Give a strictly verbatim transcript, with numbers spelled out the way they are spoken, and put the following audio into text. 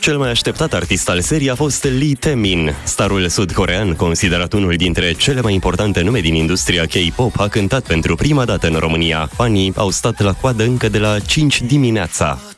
Cel mai așteptat artist al serii a fost Lee Tae-min. Starul sud-corean, considerat unul dintre cele mai importante nume din industria K-pop, a cântat pentru prima dată în România. Fanii au stat la coadă încă de la cinci dimineața.